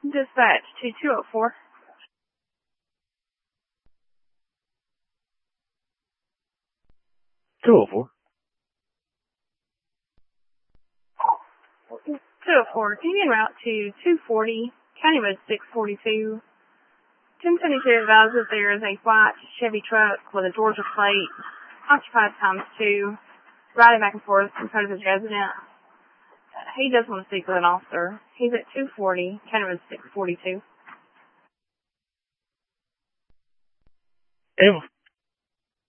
Dispatch to 204. 204. 204. Can you en route to 240, County Road 642? 1072 advises there is a white Chevy truck with a Georgia plate, occupied ×2, riding back and forth in front of his residence. He does want to speak with an officer. He's at 240, County Road 642.